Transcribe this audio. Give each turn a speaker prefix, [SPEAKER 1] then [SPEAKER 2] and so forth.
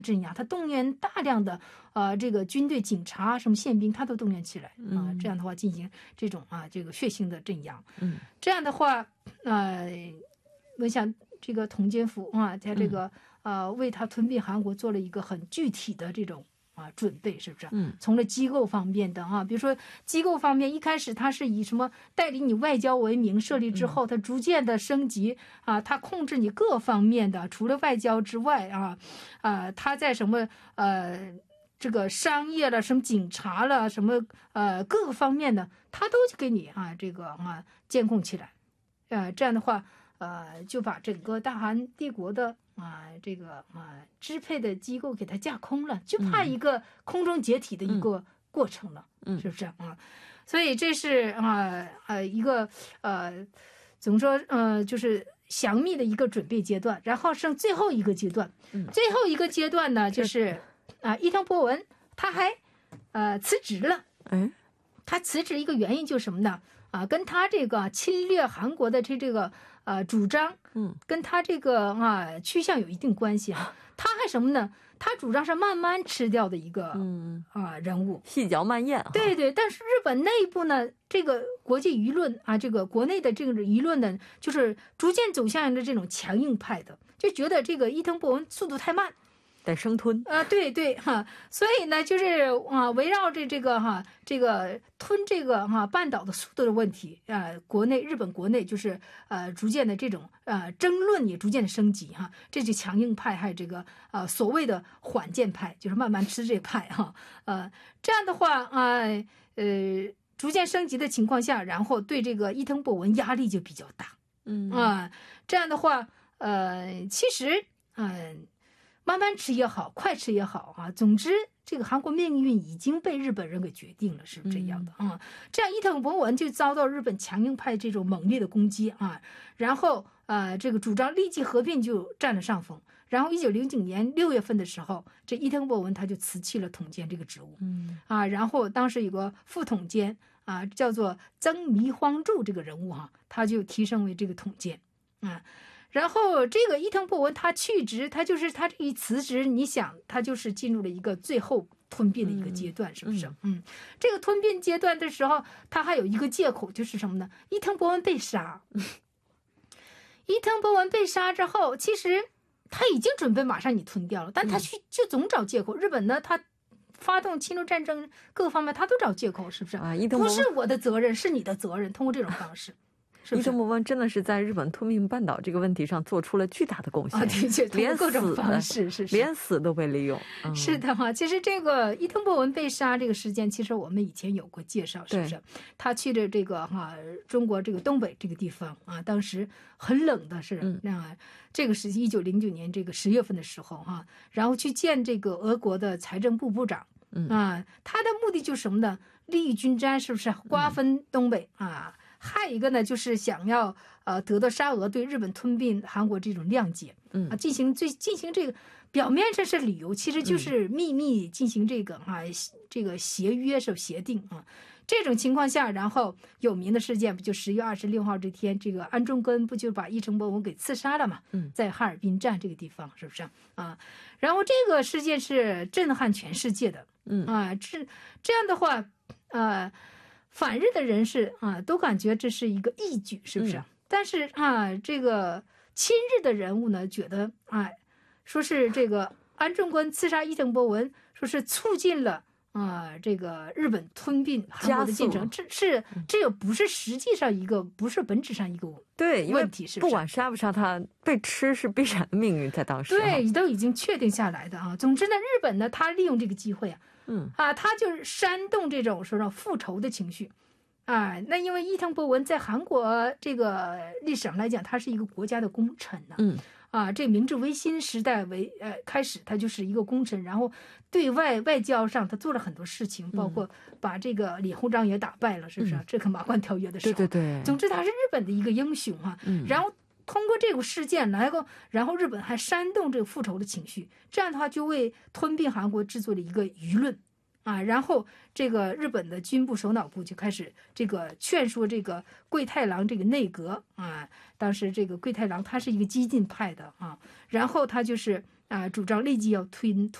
[SPEAKER 1] 镇压，他动员大量的这个军队、警察、什么宪兵，他都动员起来这样的话进行这种这个血腥的镇压。这样的话我想这个统监府在这个为他吞并韩国做了一个很具体的这种准备，是不是？从了机构方面的比如说机构方面，一开始他是以什么代理你外交为名设立之后，他逐渐的升级他控制你各方面的，除了外交之外他在什么这个商业了，什么警察了，什么各个方面的，他都给你这个监控起来，这样的话就把整个大韩帝国的这个支配的机构给它架空了，就怕一个空中解体的一个过程了，是不是所以这是一个怎么说就是详密的一个准备阶段，然后剩最后一个阶段，最后一个阶段呢，就是伊藤博文他还辞职了。他辞职一个原因就是什么呢？跟他这个侵略韩国的这个主张，跟他这个趋向有一定关系他还什么呢？他主张是慢慢吃掉的一个人物，
[SPEAKER 2] 细嚼慢咽。
[SPEAKER 1] 对对，但是日本内部呢，这个国际舆论这个国内的这个舆论呢，就是逐渐走向的这种强硬派的，就觉得这个伊藤博文速度太慢。
[SPEAKER 2] 得生吞
[SPEAKER 1] 对对所以呢，就是围绕着这个这个吞这个半岛的速度的问题日本国内就是逐渐的这种争论也逐渐的升级这就强硬派还有这个所谓的缓健派，就是慢慢吃这派这样的话逐渐升级的情况下，然后对这个伊藤博文压力就比较大这样的话其实慢慢吃也好，快吃也好总之这个韩国命运已经被日本人给决定了，是不是这样的这样伊藤博文就遭到日本强硬派这种猛烈的攻击然后这个主张立即合并就占了上风，然后1909年6月份的时候，这伊藤博文他就辞弃了统监这个职务然后当时有个副统监叫做曾弥荒柱这个人物他就提升为这个统监然后这个伊藤博文他去职，他就是他这一辞职，你想他就是进入了一个最后吞并的一个阶段，是不是这个吞并阶段的时候，他还有一个借口就是什么呢？伊藤博文被杀伊藤博文被杀之后，其实他已经准备马上你吞掉了，但他就总找借口日本呢他发动侵略战争各方面他都找借口，是不是不是我的责任，是你的责任，通过这种方式伊
[SPEAKER 2] 藤博文真的是在日本吞并半岛这个问题上做出了巨大的贡献
[SPEAKER 1] 的确通过各种方式
[SPEAKER 2] 连死都被利用
[SPEAKER 1] 是的其实这个伊藤博文被杀这个事件，其实我们以前有过介绍，是不是他去的这个中国这个东北这个地方当时很冷的是这个时期1909年这个10月份的时候然后去见这个俄国的财政部部长他的目的就是什么呢？利益均沾，是不是瓜分东北还有一个呢，就是想要得到沙俄对日本吞并韩国这种谅解进行这个表面上是理由，其实就是秘密进行这个这个协约是协定这种情况下，然后有名的事件不就10月26号这天，这个安重根不就把伊藤博文给刺杀了嘛在哈尔滨站这个地方，是不是然后这个事件是震撼全世界的这样的话反日的人士都感觉这是一个义举，是不是但是这个亲日的人物呢觉得说是这个安重根刺杀伊藤博文，说是促进了这个日本吞并韩国的进程，这个不是实际上一个，不是本质上一个问题，是不是？
[SPEAKER 2] 不管杀不杀他，被吃是必然的命运，在当时
[SPEAKER 1] 对都已经确定下来的总之呢，日本呢，他利用这个机会他就是煽动这种说复仇的情绪那因为伊藤博文在韩国这个历史上来讲，他是一个国家的功臣这明治维新时代开始，他就是一个功臣，然后对外交上他做了很多事情，包括把这个李鸿章也打败了，是不是这个马关条约的时候
[SPEAKER 2] 对
[SPEAKER 1] 总之他是日本的一个英雄然后通过这个事件然后日本还煽动这个复仇的情绪，这样的话就为吞并韩国制作了一个舆论然后这个日本的军部首脑部就开始这个劝说这个桂太郎这个内阁当时这个桂太郎他是一个激进派的然后他就是主张立即要